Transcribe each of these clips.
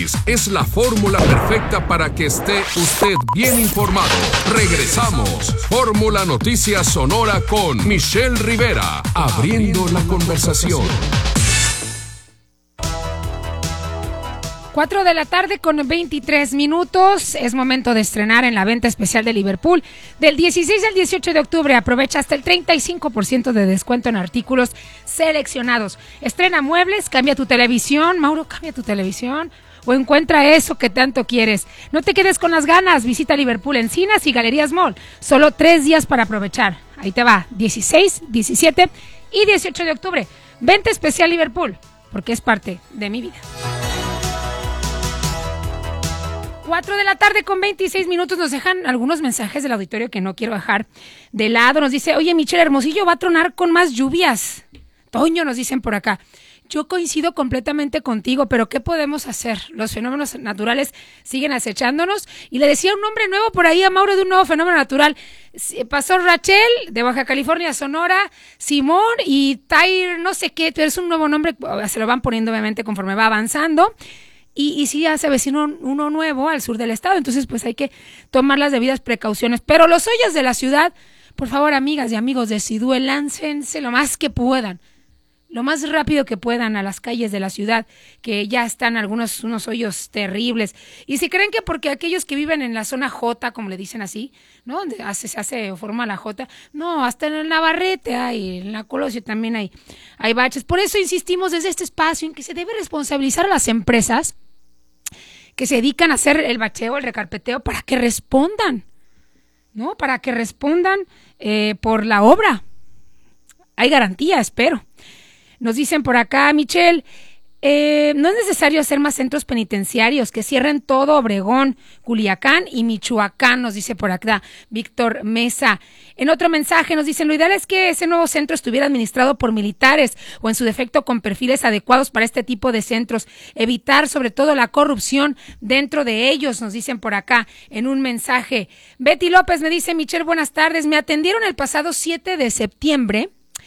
Es la fórmula perfecta para que esté usted bien informado. Regresamos. Fórmula Noticias Sonora con Michelle Rivera, abriendo la conversación. 4 de la tarde con 23 minutos. Es momento de estrenar en la venta especial de Liverpool. Del 16 al 18 de octubre aprovecha hasta el 35% de descuento en artículos seleccionados. Estrena muebles, cambia tu televisión. Mauro, cambia tu televisión. O encuentra eso que tanto quieres. No te quedes con las ganas. Visita Liverpool Encinas y Galerías Mall. Solo 3 días para aprovechar. Ahí te va. 16, 17 y 18 de octubre. Venta especial Liverpool, porque es parte de mi vida. 4 de la tarde con 26 minutos. Nos dejan algunos mensajes del auditorio que no quiero dejar de lado. Nos dice, oye, Michelle, Hermosillo va a tronar con más lluvias. Toño, nos dicen por acá. Yo coincido completamente contigo, pero ¿qué podemos hacer? Los fenómenos naturales siguen acechándonos. Y le decía un nombre nuevo por ahí a Mauro de un nuevo fenómeno natural. Pasó Rachel, de Baja California, Sonora, Simón y Tyr, no sé qué, pero es un nuevo nombre, se lo van poniendo obviamente conforme va avanzando. Y sí, ya se avecinó uno nuevo al sur del estado, entonces pues hay que tomar las debidas precauciones. Pero los ollas de la ciudad, por favor, amigas y amigos de Sidue, láncense lo más que puedan. Lo más rápido que puedan a las calles de la ciudad, que ya están unos hoyos terribles. Y si creen que porque aquellos que viven en la zona J, como le dicen así, ¿no? Donde se hace o forma la J, no, hasta en el Navarrete hay, en la Colosio también hay baches. Por eso insistimos desde este espacio en que se debe responsabilizar a las empresas que se dedican a hacer el bacheo, el recarpeteo, para que respondan, ¿no? Para que respondan por la obra. Hay garantía, espero. Nos dicen por acá, Michelle, no es necesario hacer más centros penitenciarios, que cierren todo Obregón, Culiacán y Michoacán, nos dice por acá Víctor Mesa. En otro mensaje nos dicen, lo ideal es que ese nuevo centro estuviera administrado por militares o en su defecto con perfiles adecuados para este tipo de centros. Evitar sobre todo la corrupción dentro de ellos, nos dicen por acá en un mensaje. Betty López me dice, Michelle, buenas tardes, me atendieron el pasado 7 de septiembre.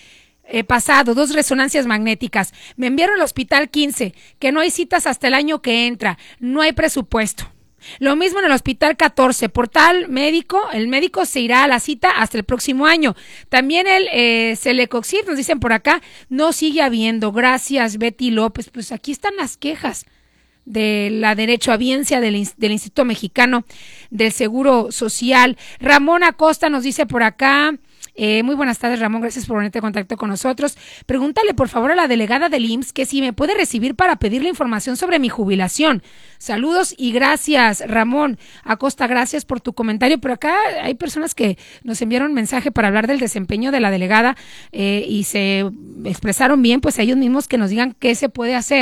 Pasado, 2 resonancias magnéticas. Me enviaron al hospital 15, que no hay citas hasta el año que entra, no hay presupuesto. Lo mismo en el hospital 14, por tal médico, el médico se irá a la cita hasta el próximo año. También el Celecoxib, nos dicen por acá, no sigue habiendo. Gracias, Betty López. Pues aquí están las quejas de la derechohabiencia del Instituto Mexicano del Seguro Social. Ramón Acosta nos dice por acá, muy buenas tardes, Ramón, gracias por ponerte en contacto con nosotros. Pregúntale por favor a la delegada del IMSS que si me puede recibir para pedirle información sobre mi jubilación. Saludos y gracias, Ramón Acosta, gracias por tu comentario. Pero acá hay personas que nos enviaron un mensaje para hablar del desempeño de la delegada y se expresaron bien, pues a ellos mismos que nos digan qué se puede hacer